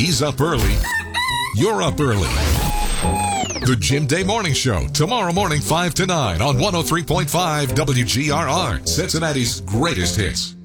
He's up early. You're up early. The Jim Day Morning Show, tomorrow morning 5 to 9 on 103.5 WGRR, Cincinnati's greatest hits.